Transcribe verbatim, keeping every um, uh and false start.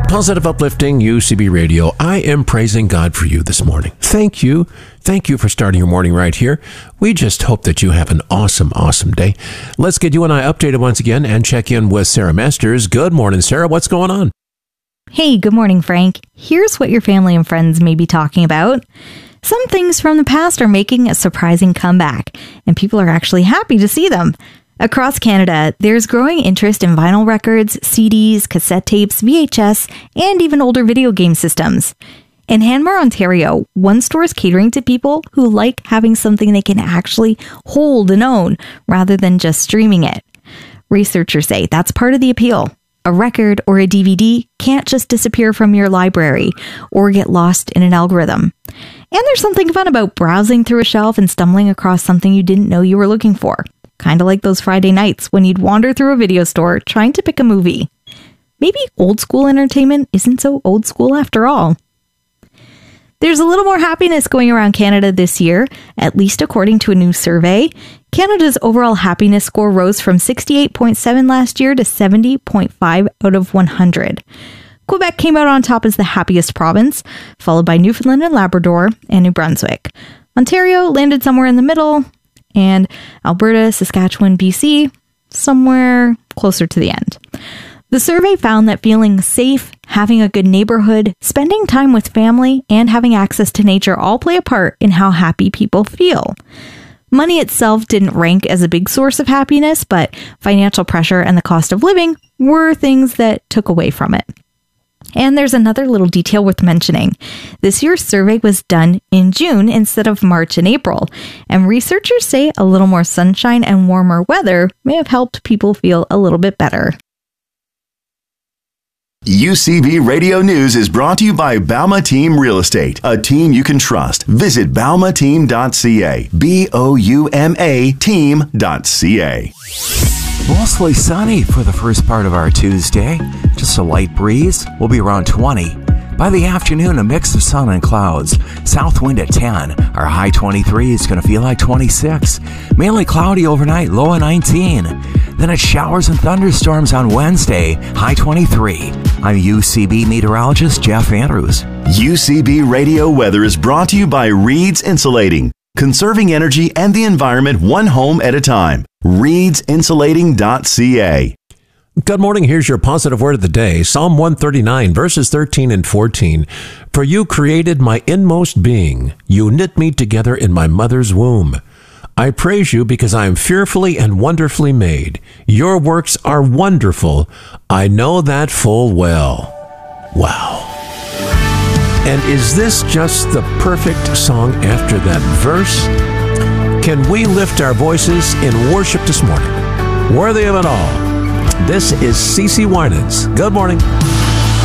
Positive, uplifting U C B Radio. I am praising God for you this morning. Thank you. Thank you for starting your morning right here. We just hope that you have an awesome, awesome day. Let's get you and I updated once again and check in with Sarah Masters. Good morning, Sarah. What's going on? Hey, good morning, Frank. Here's what your family and friends may be talking about. Some things from the past are making a surprising comeback, and people are actually happy to see them. Across Canada, there's growing interest in vinyl records, C Ds, cassette tapes, V H S, and even older video game systems. In Hanmar, Ontario, one store is catering to people who like having something they can actually hold and own, rather than just streaming it. Researchers say that's part of the appeal. A record or a D V D can't just disappear from your library or get lost in an algorithm. And there's something fun about browsing through a shelf and stumbling across something you didn't know you were looking for. Kind of like those Friday nights when you'd wander through a video store trying to pick a movie. Maybe old school entertainment isn't so old school after all. There's a little more happiness going around Canada this year, at least according to a new survey. Canada's overall happiness score rose from sixty-eight point seven last year to seventy point five out of one hundred. Quebec came out on top as the happiest province, followed by Newfoundland and Labrador and New Brunswick. Ontario landed somewhere in the middle, and Alberta, Saskatchewan, B C, somewhere closer to the end. The survey found that feeling safe, having a good neighborhood, spending time with family, and having access to nature all play a part in how happy people feel. Money itself didn't rank as a big source of happiness, but financial pressure and the cost of living were things that took away from it. And there's another little detail worth mentioning. This year's survey was done in June instead of March and April, and researchers say a little more sunshine and warmer weather may have helped people feel a little bit better. U C B Radio News is brought to you by Bauma Team Real Estate, a team you can trust. Visit bauma team dot c a, B O U M A team dot c a. Mostly sunny for the first part of our Tuesday. Just a light breeze. We'll be around twenty. By the afternoon, a mix of sun and clouds. South wind at ten. Our high twenty-three is going to feel like twenty-six. Mainly cloudy overnight, low at nineteen. Then it's showers and thunderstorms on Wednesday, high twenty-three. I'm U C B meteorologist Jeff Andrews. U C B Radio Weather is brought to you by Reed's Insulating, conserving energy and the environment one home at a time. reeds insulating dot c a. Good morning. Here's your positive word of the day. Psalm one thirty-nine, verses thirteen and fourteen. For you created my inmost being. You knit me together in my mother's womb. I praise you because I am fearfully and wonderfully made. Your works are wonderful. I know that full well. Wow. And is this just the perfect song after that verse? Can we lift our voices in worship this morning? Worthy of it all. This is CeCe Winans. Good morning.